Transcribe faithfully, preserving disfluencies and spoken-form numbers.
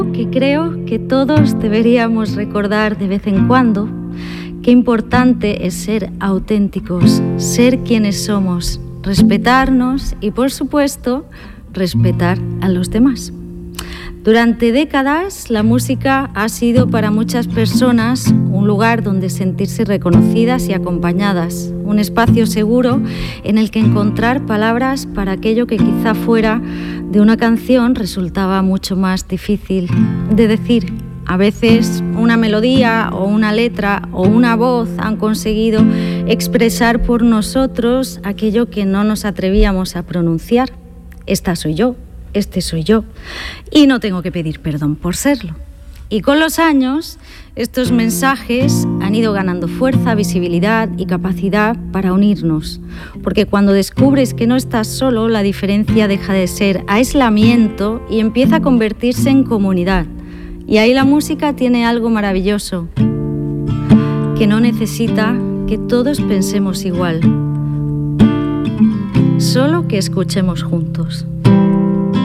Que creo que todos deberíamos recordar de vez en cuando qué importante es ser auténticos, ser quienes somos, respetarnos y, por supuesto, respetar a los demás. Durante décadas, la música ha sido para muchas personas un lugar donde sentirse reconocidas y acompañadas, un espacio seguro en el que encontrar palabras para aquello que quizá fuera de una canción resultaba mucho más difícil de decir. A veces una melodía o una letra o una voz han conseguido expresar por nosotros aquello que no nos atrevíamos a pronunciar. Esta soy yo. Este soy yo, y no tengo que pedir perdón por serlo. Y con los años, estos mensajes han ido ganando fuerza, visibilidad y capacidad para unirnos, porque cuando descubres que no estás solo, la diferencia deja de ser aislamiento y empieza a convertirse en comunidad. Y ahí la música tiene algo maravilloso, que no necesita que todos pensemos igual, solo que escuchemos juntos.